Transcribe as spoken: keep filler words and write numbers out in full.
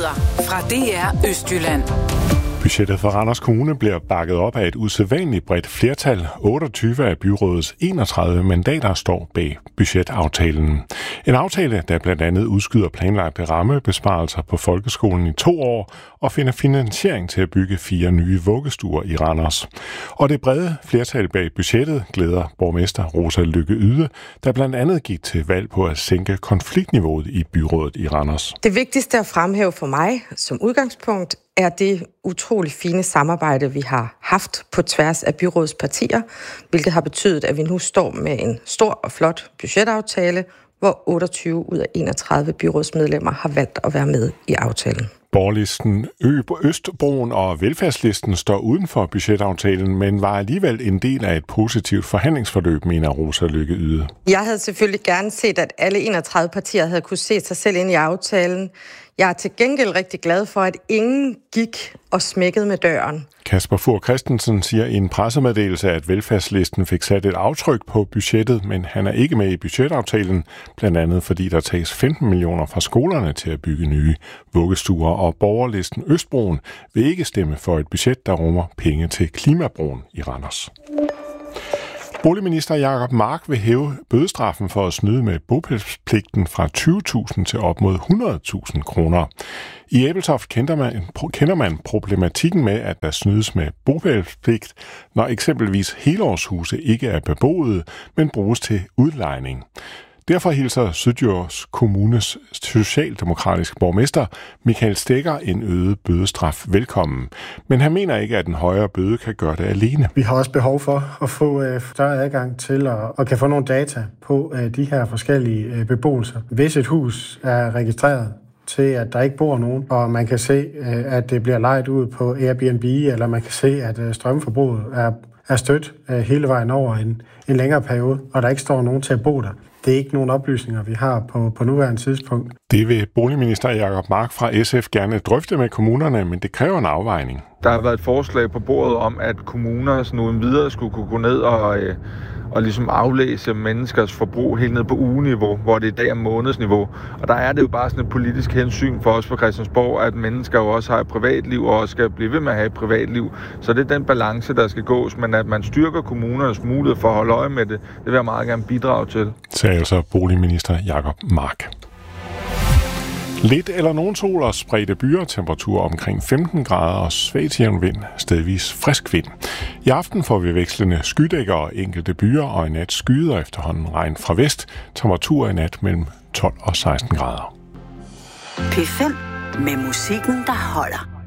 Nyheder fra D R Østjylland. Budgettet for Randers Kommune bliver bakket op af et usædvanligt bredt flertal. otteogtyve af byrådets enogtredive mandater står bag budgetaftalen. En aftale, der blandt andet udskyder planlagte rammebesparelser på folkeskolen i to år og finder finansiering til at bygge fire nye vuggestuer i Randers. Og det brede flertal bag budgettet glæder borgmester Rosa Lykke Yde, der blandt andet gik til valg på at sænke konfliktniveauet i byrådet i Randers. Det vigtigste at fremhæve for mig som udgangspunkt er det utrolig fine samarbejde, vi har haft på tværs af byrådets partier, hvilket har betydet, at vi nu står med en stor og flot budgetaftale, hvor otteogtyve ud af enogtredive byrådsmedlemmer har valgt at være med i aftalen. Borgerlisten Ø på Østbroen og Velfærdslisten står uden for budgetaftalen, men var alligevel en del af et positivt forhandlingsforløb, mener Rosa Lykke Yde. Jeg havde selvfølgelig gerne set, at alle enogtredive partier havde kunne se sig selv ind i aftalen. Jeg er til gengæld rigtig glad for, at ingen gik og smækkede med døren. Kasper Fur Christensen siger i en pressemeddelelse, at Velfærdslisten fik sat et aftryk på budgettet, men han er ikke med i budgetaftalen, blandt andet fordi der tages femten millioner fra skolerne til at bygge nye vuggestuer, og borgerlisten Østbroen vil ikke stemme for et budget, der rummer penge til Klimabroen i Randers. Boligminister Jacob Mark vil hæve bødestraffen for at snyde med bopælspligten fra tyve tusind til op mod hundrede tusind kroner. I Ebeltoft kender man, kender man problematikken med, at der snydes med bopælspligt, når eksempelvis helårshuse ikke er beboede, men bruges til udlejning. Derfor hilser Syddjurs Kommunes socialdemokratiske borgmester Michael Stegger en øget bødestraf velkommen. Men han mener ikke, at en højere bøde kan gøre det alene. Vi har også behov for at få øh, større adgang til at og kan få nogle data på øh, de her forskellige øh, beboelser. Hvis et hus er registreret til, at der ikke bor nogen, og man kan se, øh, at det bliver lejet ud på Airbnb, eller man kan se, at øh, strømforbruget er, er stødt øh, hele vejen over en, en længere periode, og der ikke står nogen til at bo der. Det er ikke nogen oplysninger, vi har på, på nuværende tidspunkt. Det vil boligminister Jacob Mark fra S F gerne drøfte med kommunerne, men det kræver en afvejning. Der har været et forslag på bordet om, at kommuner sådan uden videre skulle kunne gå ned og, øh, og ligesom aflæse menneskers forbrug helt ned på ugeniveau, hvor det i dag er månedsniveau. Og der er det jo bare sådan et politisk hensyn for os på Christiansborg, at mennesker jo også har et privatliv og også skal blive ved med at have et privatliv. Så det er den balance, der skal gås, men at man styrker kommunernes mulighed for at holde øje med det, det vil jeg meget gerne bidrage til. Sagde altså boligminister Jacob Mark. Lidt eller nogen sol og spredte byer, temperatur omkring femten grader og svag til jævn vind, stedvis frisk vind. I aften får vi vekslende skydækker og enkelte byer, og i nat skyder efterhånden regn fra vest. Temperatur i nat mellem tolv og seksten grader. P fem med musikken, der holder.